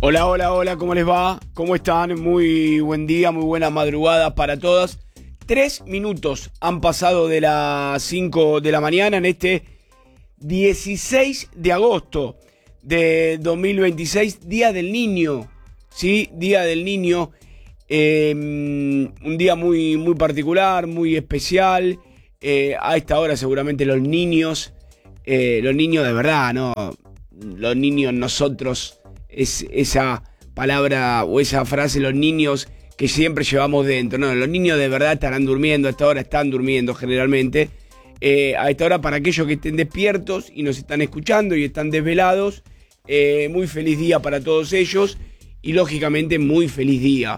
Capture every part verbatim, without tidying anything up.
Hola, hola, hola, ¿cómo les va? ¿Cómo están? Muy buen día, muy buena madrugada para todas. Tres minutos han pasado de las cinco de la mañana en este dieciséis de agosto de dos mil veintiséis, Día del Niño. Sí, Día del Niño. Eh, un día muy, muy particular, muy especial. Eh, a esta hora seguramente los niños, eh, los niños de verdad, ¿no? Los niños nosotros... Es esa palabra o esa frase, los niños que siempre llevamos dentro. No, los niños de verdad estarán durmiendo, a esta hora están durmiendo generalmente. Eh, a esta hora, para aquellos que estén despiertos y nos están escuchando y están desvelados, eh, muy feliz día para todos ellos y lógicamente muy feliz día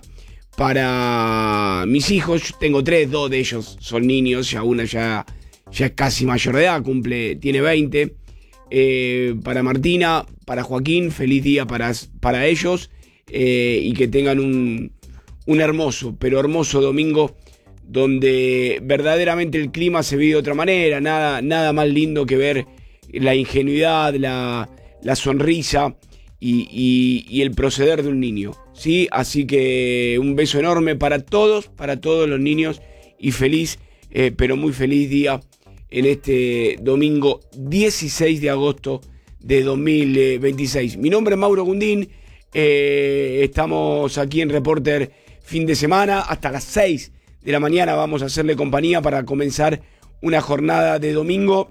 para mis hijos. Yo tengo tres, dos de ellos son niños, ya una ya, ya es casi mayor de edad, cumple, tiene veinte. Eh, para Martina, para Joaquín, feliz día para, para ellos, eh, y que tengan un, un hermoso, pero hermoso domingo donde verdaderamente el clima se vive de otra manera. Nada, nada más lindo que ver la ingenuidad, la, la sonrisa y, y, y el proceder de un niño, ¿sí? Así que un beso enorme para todos, para todos los niños y feliz, eh, pero muy feliz día en este domingo dieciséis de agosto de dos mil veintiséis. Mi nombre es Mauro Gundín, eh, estamos aquí en Reporter Fin de Semana, hasta las seis de la mañana vamos a hacerle compañía para comenzar una jornada de domingo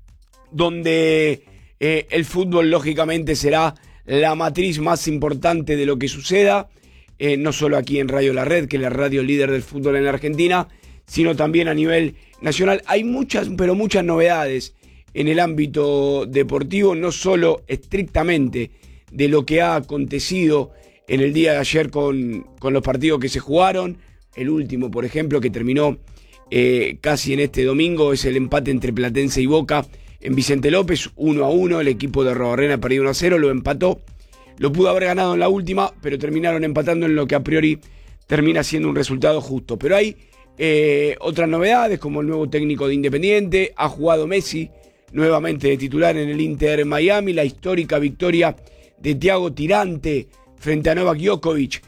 donde eh, el fútbol lógicamente será la matriz más importante de lo que suceda, eh, no solo aquí en Radio La Red, que es la radio líder del fútbol en la Argentina, sino también a nivel nacional. Hay muchas, pero muchas novedades en el ámbito deportivo, no solo estrictamente de lo que ha acontecido en el día de ayer con, con los partidos que se jugaron. El último, por ejemplo, que terminó eh, casi en este domingo, es el empate entre Platense y Boca en Vicente López, uno a uno. El equipo de Robarrena perdió uno a cero, lo empató. Lo pudo haber ganado en la última, pero terminaron empatando en lo que a priori termina siendo un resultado justo. Pero hay Eh, otras novedades, como el nuevo técnico de Independiente. Ha jugado Messi nuevamente de titular en el Inter Miami. La histórica victoria de Thiago Tirante frente a Novak Djokovic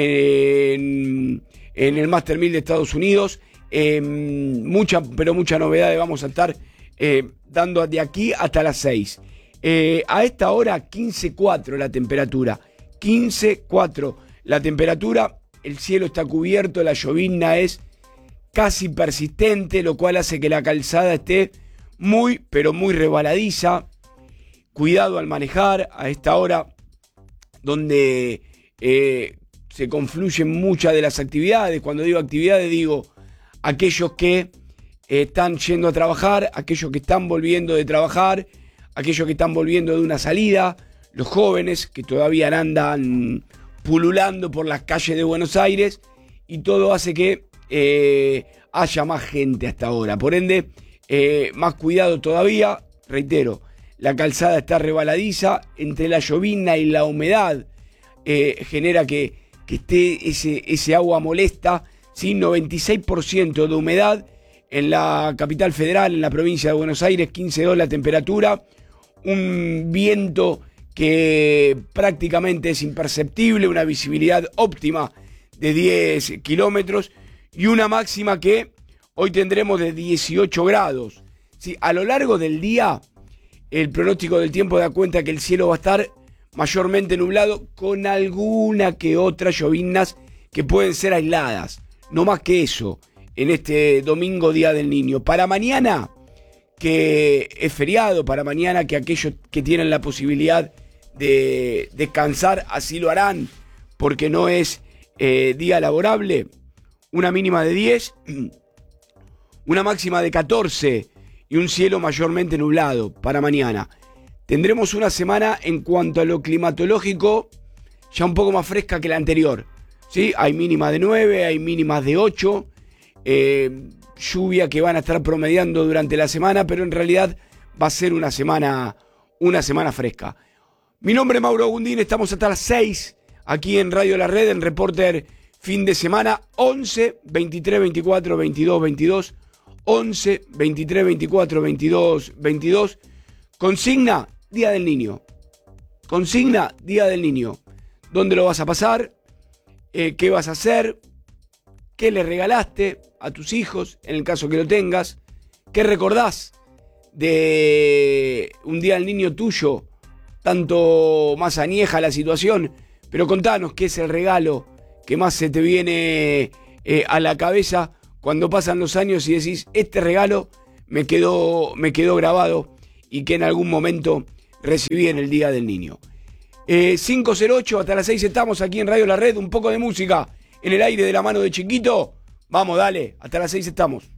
en, en el Master mil de Estados Unidos. Eh, mucha, pero mucha novedades vamos a estar eh, dando de aquí hasta las seis. Eh, a esta hora quince cuatro la temperatura. quince cuatro la temperatura. El cielo está cubierto, la llovizna es casi persistente, lo cual hace que la calzada esté muy, pero muy resbaladiza. Cuidado al manejar a esta hora, donde eh, se confluyen muchas de las actividades. Cuando digo actividades, digo aquellos que eh, están yendo a trabajar, aquellos que están volviendo de trabajar, aquellos que están volviendo de una salida, los jóvenes que todavía andan pululando por las calles de Buenos Aires, y todo hace que Eh, haya más gente hasta ahora. Por ende, eh, más cuidado todavía. Reitero, la calzada está rebaladiza. Entre la llovizna y la humedad eh, genera que, que esté ese, ese agua molesta, ¿sí? noventa y seis por ciento de humedad en la capital federal, en la provincia de Buenos Aires, quince grados la temperatura, un viento que prácticamente es imperceptible, una visibilidad óptima de diez kilómetros, y una máxima que hoy tendremos de dieciocho grados. ¿Sí? A lo largo del día, el pronóstico del tiempo da cuenta que el cielo va a estar mayormente nublado, con alguna que otra lloviznas que pueden ser aisladas. No más que eso, en este domingo, Día del Niño. Para mañana, que es feriado, para mañana que aquellos que tienen la posibilidad de descansar, así lo harán, porque no es eh, día laborable. Una mínima de diez, una máxima de catorce y un cielo mayormente nublado para mañana. Tendremos una semana en cuanto a lo climatológico ya un poco más fresca que la anterior, ¿sí? Hay mínimas de nueve, hay mínimas de ocho, eh, lluvia que van a estar promediando durante la semana, pero en realidad va a ser una semana, una semana fresca. Mi nombre es Mauro Gundín, estamos hasta las seis aquí en Radio La Red, en Reporter Fin de Semana. Once, veintitrés, veinticuatro, veintidós, veintidós, once, veintitrés, veinticuatro, veintidós, veintidós. Consigna, Día del Niño. Consigna, Día del Niño. dónde lo vas a pasar, eh, qué vas a hacer, qué le regalaste a tus hijos, en el caso que lo tengas, qué recordás de un día del niño tuyo, tanto más añeja la situación, pero contanos qué es el regalo que más se te viene eh, a la cabeza cuando pasan los años y decís, este regalo me quedó, me quedó grabado y que en algún momento recibí en el Día del Niño. Eh, cinco cero ocho, hasta las seis estamos aquí en Radio La Red, un poco de música en el aire de la mano de Chiquito. Vamos, dale, hasta las seis estamos.